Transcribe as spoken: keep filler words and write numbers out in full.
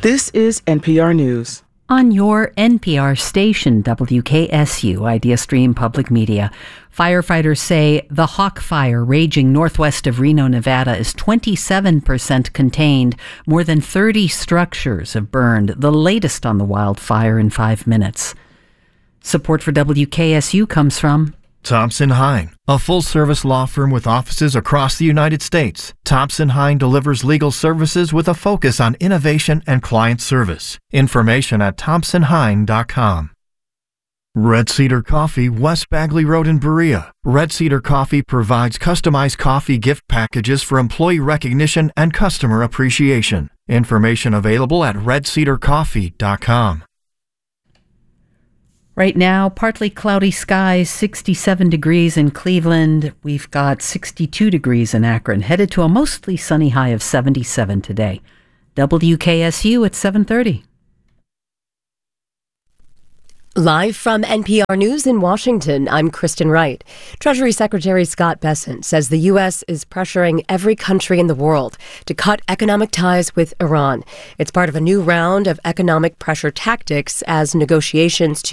This is N P R News. On your N P R station, W K S U, Idea Stream Public Media, firefighters say the Hawk Fire raging northwest of Reno, Nevada is twenty-seven percent contained. More than thirty structures have burned, the latest on the wildfire in five minutes. Support for W K S U comes from Thompson Hine, a full-service law firm with offices across the United States. Thompson Hine delivers legal services with a focus on innovation and client service. Information at thompson hine dot com. Red Cedar Coffee, West Bagley Road in Berea. Red Cedar Coffee provides customized coffee gift packages for employee recognition and customer appreciation. Information available at red cedar coffee dot com. Right now, partly cloudy skies, sixty-seven degrees in Cleveland. We've got sixty-two degrees in Akron, headed to a mostly sunny high of seventy-seven today. W K S U at seven thirty. Live from N P R News in Washington, I'm Kristen Wright. Treasury Secretary Scott Bessent says the U S is pressuring every country in the world to cut economic ties with Iran. It's part of a new round of economic pressure tactics as negotiations to